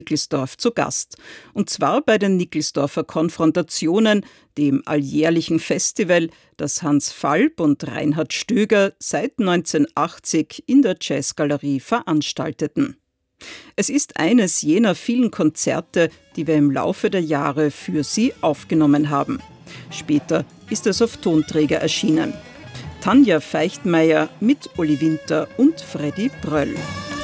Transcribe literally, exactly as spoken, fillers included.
Nickelsdorf zu Gast. Und zwar bei den Nickelsdorfer Konfrontationen, dem alljährlichen Festival, das Hans Falb und Reinhard Stöger seit neunzehnhundertachtzig in der Jazzgalerie veranstalteten. Es ist eines jener vielen Konzerte, die wir im Laufe der Jahre für Sie aufgenommen haben. Später ist es auf Tonträger erschienen. Tanja Feichtmeier mit Uli Winter und Freddy Bröll.